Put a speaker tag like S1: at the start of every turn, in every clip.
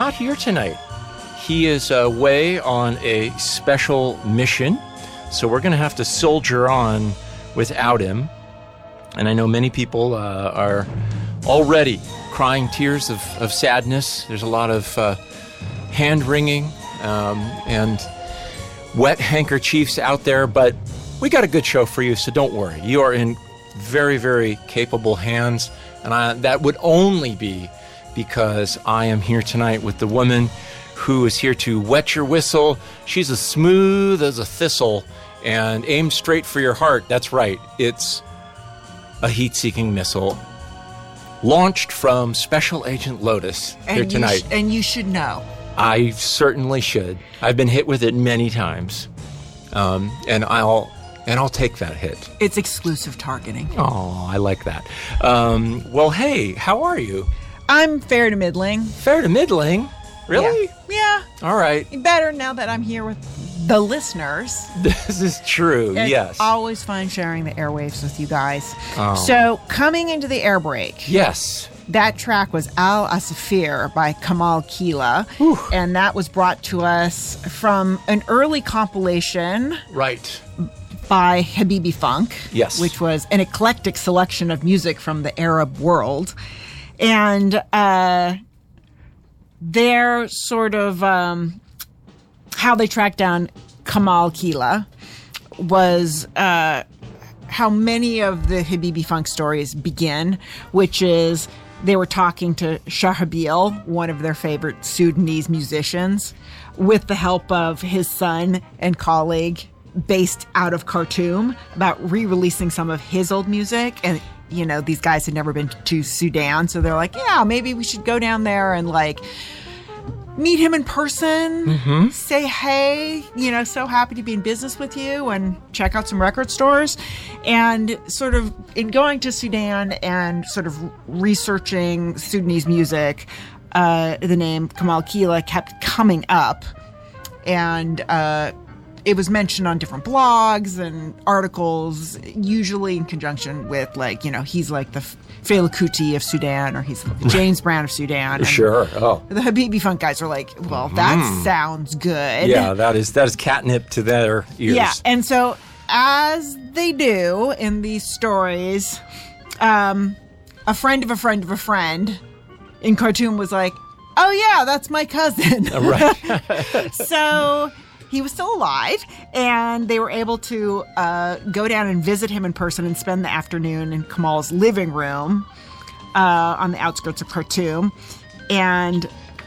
S1: not here tonight. He is away on a special mission, so we're going to have to soldier on without him. And I know many people are already crying tears of sadness. There's a lot of hand-wringing and wet handkerchiefs out there, but we got a good show for you, so don't worry. You are in very, very capable hands, and that would only be because I am here tonight with the woman who is here to wet your whistle. She's as smooth as a thistle and aimed straight for your heart. That's right. It's a heat-seeking missile launched from Special Agent Lotus here tonight.
S2: And you should know.
S1: I certainly should. I've been hit with it many times, and I'll take that hit.
S2: It's exclusive targeting.
S1: Oh, I like that. Well, hey, how are you?
S2: I'm fair to middling.
S1: Fair to middling? Really?
S2: Yeah.
S1: All right.
S2: Better now that I'm here with the listeners.
S1: This is true, yes.
S2: It's always fun sharing the airwaves with you guys.
S1: Oh.
S2: So, coming into the air break.
S1: Yes.
S2: That track was Al Asafir by Kamal Kila.
S1: Whew.
S2: And that was brought to us from an early compilation.
S1: Right.
S2: By Habibi Funk.
S1: Yes.
S2: Which was an eclectic selection of music from the Arab world. And their sort of how they tracked down Kamal Kila was how many of the Habibi Funk stories begin, which is they were talking to Shahabil, one of their favorite Sudanese musicians, with the help of his son and colleague based out of Khartoum, about re-releasing some of his old music. And you know, these guys had never been to Sudan, so they're like, yeah, maybe we should go down there and like meet him in person, say hey, you know, so happy to be in business with you, and check out some record stores. And sort of in going to Sudan and sort of researching Sudanese music, the name Kamal Kila kept coming up, and it was mentioned on different blogs and articles, usually in conjunction with, like, you know, he's like the Fela Kuti of Sudan, or he's the James Brown of Sudan.
S1: Sure. Oh.
S2: The Habibi Funk guys are like, well, that sounds good.
S1: Yeah, that is catnip to their ears.
S2: Yeah, and so as they do in these stories, a friend of a friend of a friend in Khartoum was like, oh yeah, that's my cousin.
S1: Right.
S2: So he was still alive, and they were able to go down and visit him in person and spend the afternoon in Kamal's living room on the outskirts of Khartoum. And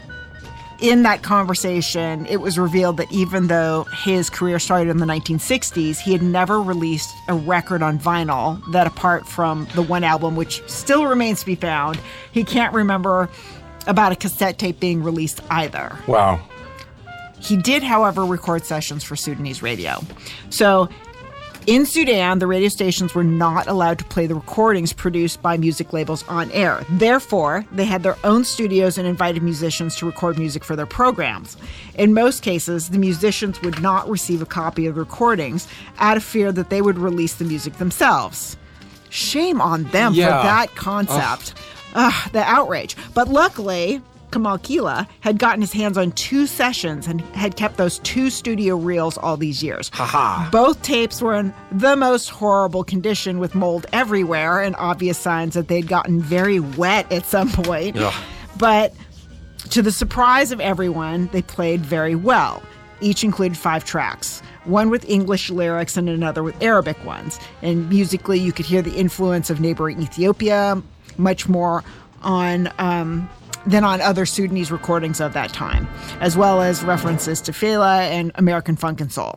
S2: in that conversation, it was revealed that even though his career started in the 1960s, he had never released a record on vinyl, that apart from the one album, which still remains to be found, he can't remember about a cassette tape being released either.
S1: Wow.
S2: He did, however, record sessions for Sudanese radio. So in Sudan, the radio stations were not allowed to play the recordings produced by music labels on air. Therefore, they had their own studios and invited musicians to record music for their programs. In most cases, the musicians would not receive a copy of the recordings out of fear that they would release the music themselves. Shame on them for that concept. The outrage. But luckily, Kamal Kila had gotten his hands on 2 sessions and had kept those 2 studio reels all these years.
S1: Ha-ha.
S2: Both tapes were in the most horrible condition, with mold everywhere and obvious signs that they'd gotten very wet at some point.
S1: Ugh.
S2: But to the surprise of everyone, they played very well. Each included 5 tracks, one with English lyrics and another with Arabic ones. And musically, you could hear the influence of neighboring Ethiopia, much more on than on other Sudanese recordings of that time, as well as references to Fela and American funk and soul.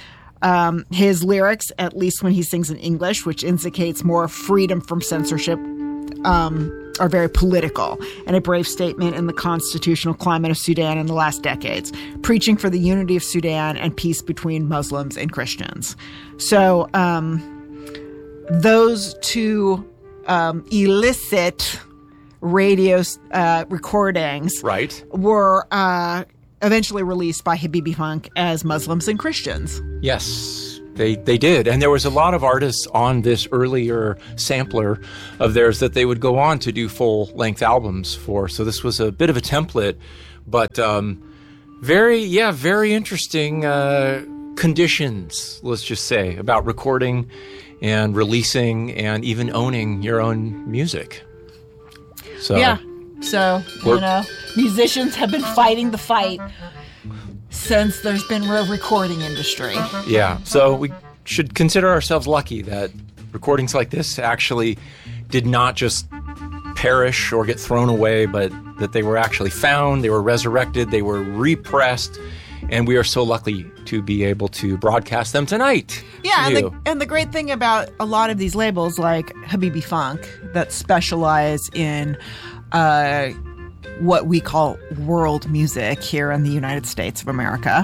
S2: His lyrics, at least when he sings in English, which indicates more freedom from censorship, are very political, and a brave statement in the constitutional climate of Sudan in the last decades, preaching for the unity of Sudan and peace between Muslims and Christians. So those 2 illicit radio recordings were eventually released by Habibi Funk as Muslims and Christians.
S1: Yes, they did. And there was a lot of artists on this earlier sampler of theirs that they would go on to do full-length albums for. So this was a bit of a template But very interesting conditions, let's just say, about recording and releasing and even owning your own music. So
S2: Yeah. So, musicians have been fighting the fight since there's been a recording industry.
S1: Yeah. So we should consider ourselves lucky that recordings like this actually did not just perish or get thrown away, but that they were actually found, they were resurrected, they were repressed, and we are so lucky to be able to broadcast them tonight.
S2: Yeah,
S1: to you.
S2: and the great thing about a lot of these labels like Habibi Funk that specialize in what we call world music here in the United States of America,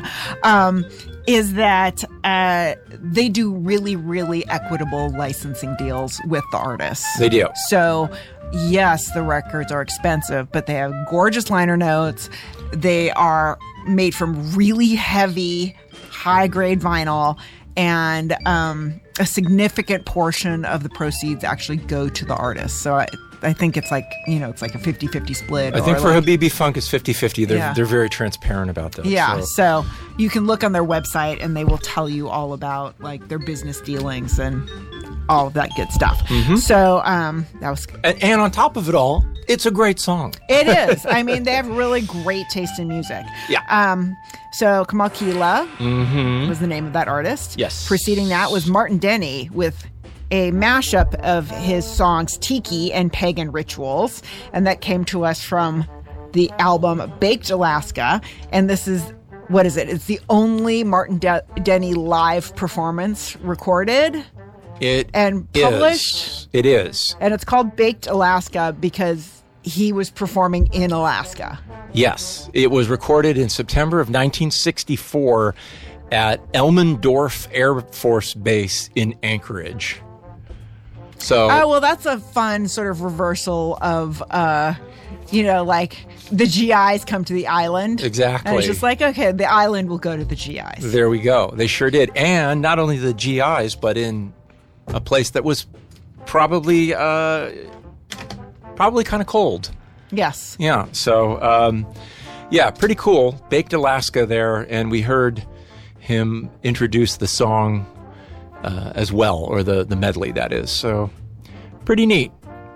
S2: is that they do really, really equitable licensing deals with the artists.
S1: They do.
S2: So, yes, the records are expensive, but they have gorgeous liner notes. They are made from really heavy, high-grade vinyl, and a significant portion of the proceeds actually go to the artist. So I think it's like, it's like a 50-50 split.
S1: I think for Habibi Funk it's 50-50. They're very transparent about that.
S2: Yeah, so you can look on their website and they will tell you all about like their business dealings and all of that good stuff.
S1: Mm-hmm.
S2: So that was...
S1: And on top of it all, it's a great song.
S2: It is. I mean, they have really great taste in music.
S1: Yeah.
S2: So Kamal Kila was the name of that artist.
S1: Yes.
S2: Preceding that was Martin Denny with a mashup of his songs Tiki and Pagan Rituals. And that came to us from the album Baked Alaska. And this is, what is it? It's the only Martin Denny live performance recorded and published.
S1: It is.
S2: And it's called Baked Alaska because he was performing in Alaska.
S1: Yes. It was recorded in September of 1964 at Elmendorf Air Force Base in Anchorage. So,
S2: well, that's a fun sort of reversal of, like the GIs come to the island.
S1: Exactly.
S2: And it's just like, okay, the island will go to the GIs.
S1: There we go. They sure did. And not only the GIs, but in a place that was probably kind of cold.
S2: Yes.
S1: Yeah. So, pretty cool. Baked Alaska there. And we heard him introduce the song as well, or the medley, that is. So pretty neat.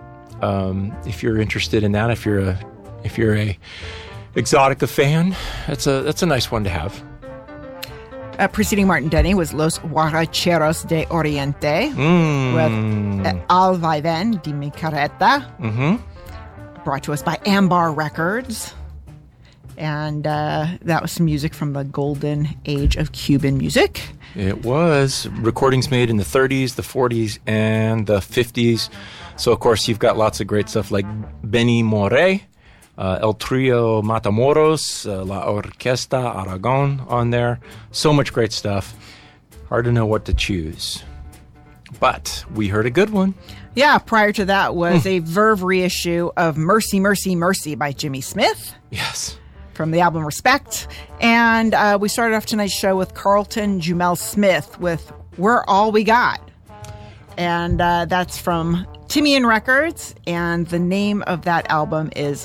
S1: If you're interested in that, if you're a Exotica fan, that's a nice one to have.
S2: Preceding Martin Denny was Los Guaracheros de Oriente with Al Vaiven de Mi Carreta, brought to us by Ambar Records. And that was some music from the golden age of Cuban music.
S1: It was. Recordings made in the 30s, the 40s, and the 50s. So, of course, you've got lots of great stuff like Benny Moré, El Trio Matamoros, La Orquesta Aragon on there. So much great stuff. Hard to know what to choose. But we heard a good one.
S2: Yeah, prior to that was a Verve reissue of Mercy, Mercy, Mercy by Jimmy Smith.
S1: Yes.
S2: From the album Respect. And we started off tonight's show with Carlton Jumel Smith with We're All We Got. And that's from Timian Records. And the name of that album is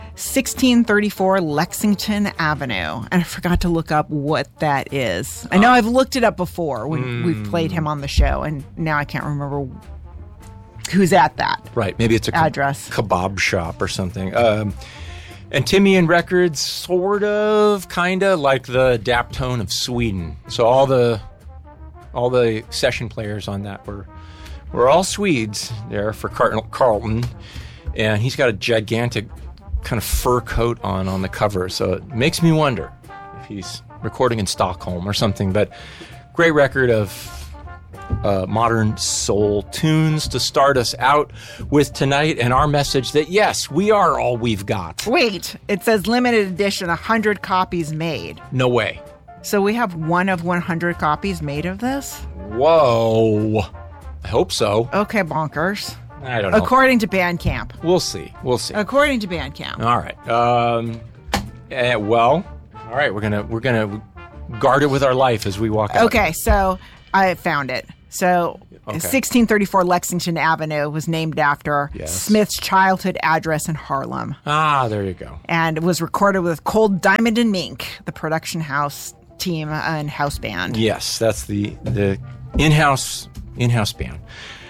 S2: 1634 Lexington Avenue. And I forgot to look up what that is. I know I've looked it up before when we've played him on the show. And now I can't remember who's at that.
S1: Right. Maybe it's a
S2: address.
S1: Kebab shop or something. And Timian Records, sort of, kind of like the Daptone of Sweden. So all the session players on that were all Swedes there for Carlton. And he's got a gigantic kind of fur coat on the cover. So it makes me wonder if he's recording in Stockholm or something. But great record of modern soul tunes to start us out with tonight, and our message that yes, we are all we've got.
S2: Wait, it says limited edition, 100 copies made.
S1: No way.
S2: So we have one of 100 copies made of this?
S1: Whoa. I hope so.
S2: Okay, bonkers.
S1: I don't know.
S2: According to Bandcamp.
S1: We'll see.
S2: According to Bandcamp.
S1: All right. Well, all right, we're gonna guard it with our life as we walk out.
S2: Okay, so I found it. So, 1634 Lexington Avenue was named after Smith's childhood address in Harlem.
S1: Ah, there you go.
S2: And it was recorded with Cold Diamond and Mink, the production house team and house band.
S1: Yes, that's the in-house band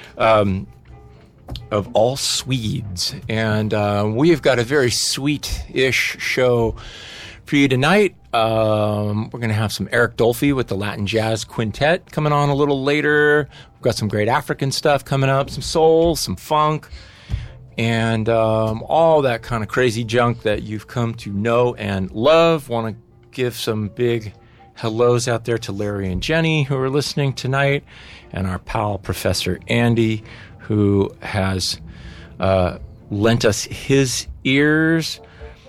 S1: of all Swedes. And we have got a very sweet-ish show for you tonight. We're going to have some Eric Dolphy with the Latin Jazz Quintet coming on a little later. We've got some great African stuff coming up, some soul, some funk, and all that kind of crazy junk that you've come to know and love. Want to give some big hellos out there to Larry and Jenny who are listening tonight, and our pal Professor Andy, who has lent us his ears.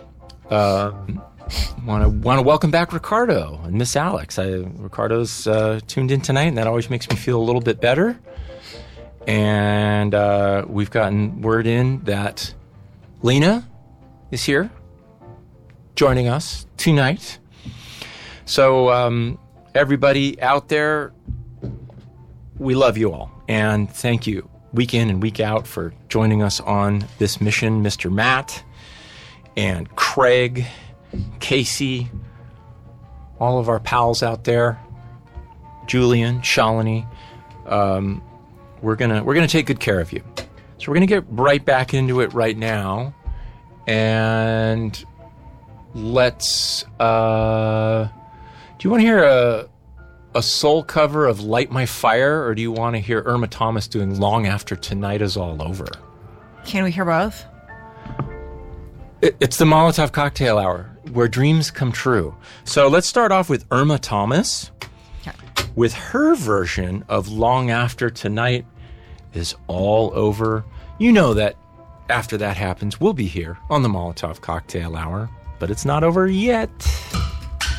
S1: Want to welcome back Ricardo and Miss Alex. Ricardo's tuned in tonight, and that always makes me feel a little bit better. And we've gotten word in that Lena is here, joining us tonight. So everybody out there, we love you all, and thank you week in and week out for joining us on this mission. Mr. Matt and Craig, Casey, all of our pals out there, Julian, Shalini, we're gonna take good care of you. So we're gonna get right back into it right now, and let's. Do you want to hear a soul cover of "Light My Fire," or do you want to hear Irma Thomas doing "Long After Tonight Is All Over"?
S2: Can we hear both?
S1: It's the Molotov Cocktail Hour, where dreams come true. So let's start off with Irma Thomas, with her version of Long After Tonight Is All Over. You know that after that happens, we'll be here on the Molotov Cocktail Hour, but it's not over yet.